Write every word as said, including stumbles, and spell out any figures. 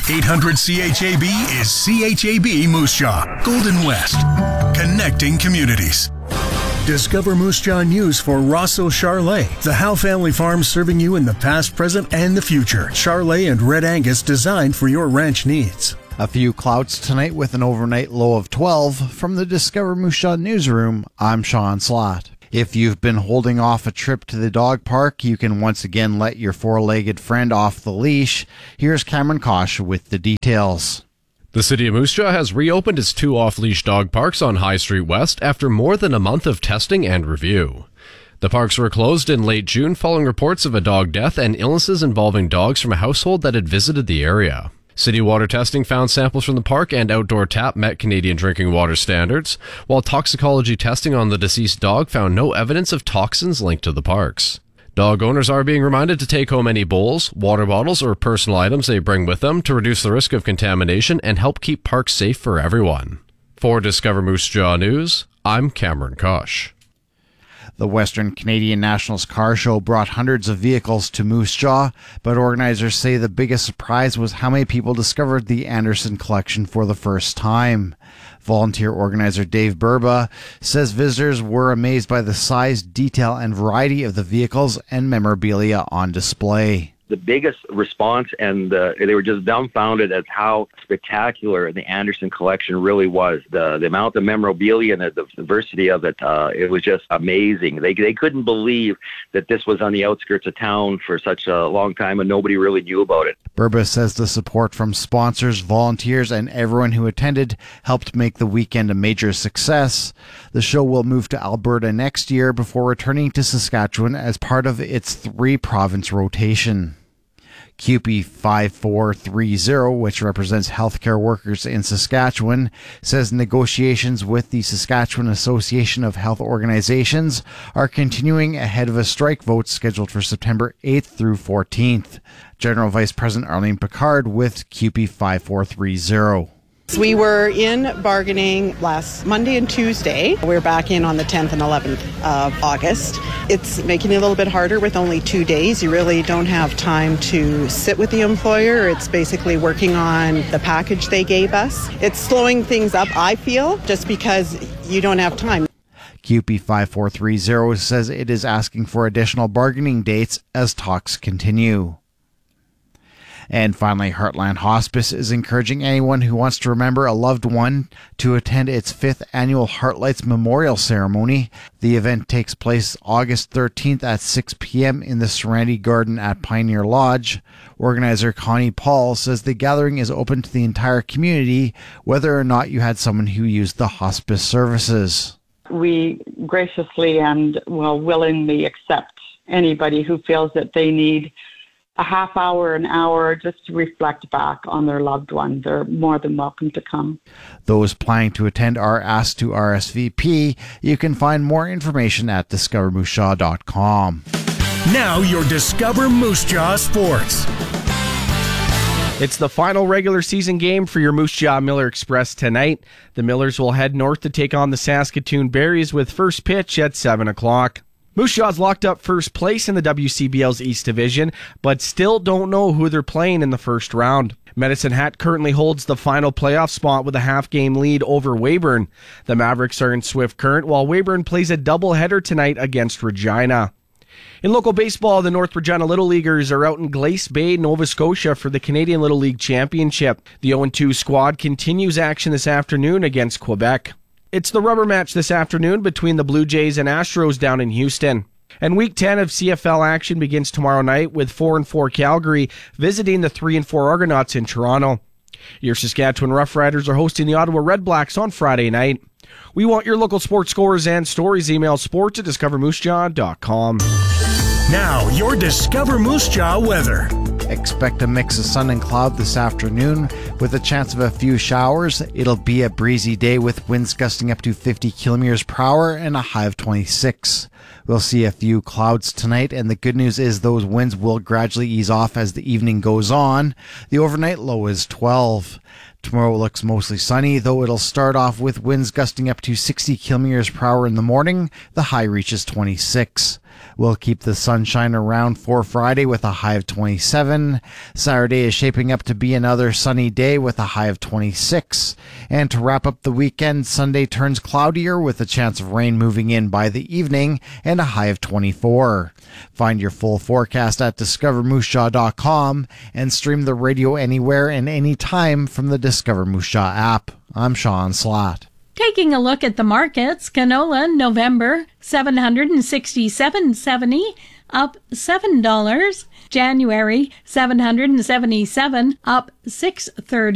eight hundred C H A B is C H A B Moose Jaw, Golden West, connecting communities. Discover Moose Jaw News for Rosso Charlet, the Howe family farm serving you in the past, present, and the future. Charlet and Red Angus designed for your ranch needs. A few clouds tonight with an overnight low of twelve. From the Discover Moose Jaw newsroom, I'm Sean Slott. If you've been holding off a trip to the dog park, you can once again let your four-legged friend off the leash. Here's Cameron Kosh with the details. The City of Moose Jaw has reopened its two off-leash dog parks on High Street West after more than a month of testing and review. The parks were closed in late June following reports of a dog death and illnesses involving dogs from a household that had visited the area. City water testing found samples from the park and outdoor tap met Canadian drinking water standards, while toxicology testing on the deceased dog found no evidence of toxins linked to the parks. Dog owners are being reminded to take home any bowls, water bottles, or personal items they bring with them to reduce the risk of contamination and help keep parks safe for everyone. For Discover Moose Jaw News, I'm Cameron Kosh. The Western Canadian Nationals Car Show brought hundreds of vehicles to Moose Jaw, but organizers say the biggest surprise was how many people discovered the Anderson collection for the first time. Volunteer organizer Dave Burba says visitors were amazed by the size, detail, and variety of the vehicles and memorabilia on display. The biggest response, and uh, they were just dumbfounded at how spectacular the Anderson collection really was. The the amount of memorabilia and the, the diversity of it, uh, it was just amazing. They they couldn't believe that this was on the outskirts of town for such a long time and nobody really knew about it. Burba says the support from sponsors, volunteers, and everyone who attended helped make the weekend a major success. The show will move to Alberta next year before returning to Saskatchewan as part of its three-province rotation. Q P five four three zero, which represents healthcare workers in Saskatchewan, says negotiations with the Saskatchewan Association of Health Organizations are continuing ahead of a strike vote scheduled for September eighth through fourteenth. General Vice President Arlene Picard with Q P five four three zero. We were in bargaining last Monday and Tuesday. We're back in on the tenth and eleventh of August. It's making it a little bit harder with only two days. You really don't have time to sit with the employer. It's basically working on the package they gave us. It's slowing things up, I feel, just because you don't have time. Q P five four three zero says it is asking for additional bargaining dates as talks continue. And finally, Heartland Hospice is encouraging anyone who wants to remember a loved one to attend its fifth annual Heartlights Memorial Ceremony. The event takes place August thirteenth at six p.m. in the Serenity Garden at Pioneer Lodge. Organizer Connie Paul says the gathering is open to the entire community, whether or not you had someone who used the hospice services. We graciously and well willingly accept anybody who feels that they need a half hour, an hour, just to reflect back on their loved one. They're more than welcome to come. Those planning to attend are asked to R S V P. You can find more information at discover moose jaw dot com. Now your Discover Moose Jaw Sports. It's the final regular season game for your Moose Jaw Miller Express tonight. The Millers will head north to take on the Saskatoon Berries with first pitch at seven o'clock. Moose Jaw's locked up first place in the W C B L's East Division, but still don't know who they're playing in the first round. Medicine Hat currently holds the final playoff spot with a half-game lead over Weyburn. The Mavericks are in swift current, while Weyburn plays a doubleheader tonight against Regina. In local baseball, the North Regina Little Leaguers are out in Glace Bay, Nova Scotia for the Canadian Little League Championship. The oh and two squad continues action this afternoon against Quebec. It's the rubber match this afternoon between the Blue Jays and Astros down in Houston. And Week ten of C F L action begins tomorrow night with four and four Calgary visiting the three and four Argonauts in Toronto. Your Saskatchewan Roughriders are hosting the Ottawa Redblacks on Friday night. We want your local sports scores and stories. Email sports at discover moose jaw dot com. Now, your Discover Moose Jaw weather. Expect a mix of sun and cloud this afternoon with a chance of a few showers. It'll be a breezy day with winds gusting up to fifty kilometers per hour and a high of twenty-six. We'll see a few clouds tonight, and the good news is those winds will gradually ease off as the evening goes on. The overnight low is twelve. Tomorrow looks mostly sunny, though it'll start off with winds gusting up to sixty kilometers per hour in the morning. The high reaches twenty-six. We'll keep the sunshine around for Friday with a high of twenty-seven. Saturday is shaping up to be another sunny day with a high of twenty-six. And to wrap up the weekend, Sunday turns cloudier with a chance of rain moving in by the evening and a high of twenty-four. Find your full forecast at discover moose jaw dot com and stream the radio anywhere and anytime from the Discover Moose Jaw app. I'm Sean Slott. Taking a look at the markets, canola November seven hundred sixty-seven dollars and seventy cents, up seven dollars. January seven hundred seventy-seven dollars, up six dollars and thirty cents.